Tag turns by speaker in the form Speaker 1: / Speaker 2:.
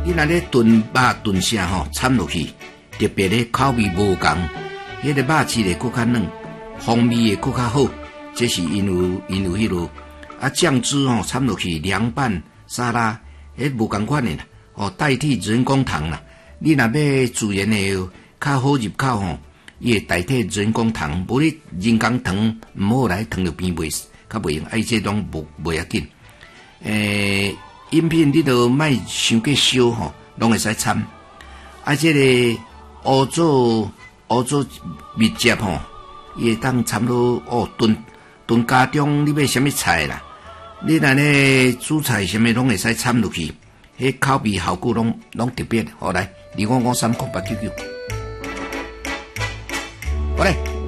Speaker 1: 你若咧炖肉炖啥吼，掺落去，特别咧口味无共，迄个肉质会更较嫩，风味会更较好。这是因为迄落酱汁吼掺落去凉拌沙拉，无共款的啦。代替人工糖啦。你若要自然的较好入口吼，伊会代替人工糖。无你人工糖毋好来糖就变袂较袂用，这拢无要紧。饮品你都莫伤过烧吼，拢会使掺。这个乌棗蜜汁吼，伊会当掺落炖家中你要啥物菜啦？你若咧煮菜啥物拢会使掺落去，迄口味效果拢特别。好来，2553899，好嘞。